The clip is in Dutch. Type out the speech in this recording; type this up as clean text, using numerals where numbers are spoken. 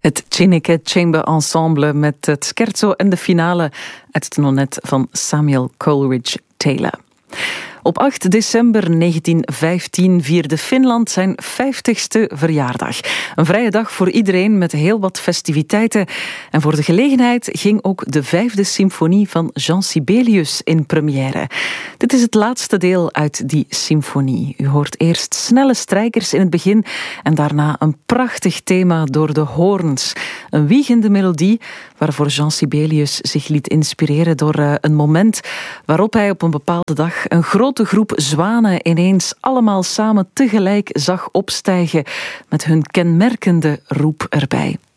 Het Chineke Chamber Ensemble met het scherzo en de finale uit het nonet van Samuel Coleridge Taylor. Op 8 december 1915 vierde Finland zijn 50ste verjaardag. Een vrije dag voor iedereen met heel wat festiviteiten. En voor de gelegenheid ging ook de 5e symfonie van Jean Sibelius in première. Dit is het laatste deel uit die symfonie. U hoort eerst snelle strijkers in het begin en daarna een prachtig thema door de hoorns. Een wiegende melodie waarvoor Jean Sibelius zich liet inspireren door een moment waarop hij op een bepaalde dag een grote groep zwanen ineens allemaal samen tegelijk zag opstijgen met hun kenmerkende roep erbij.